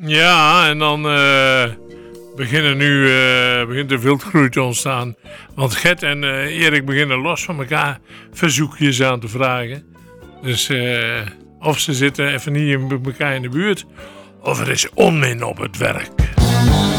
Ja, en dan begint de wildgroei te ontstaan. Want Gert en Erik beginnen los van elkaar verzoekjes aan te vragen. Dus of ze zitten even niet bij elkaar in de buurt, of er is onmin op het werk.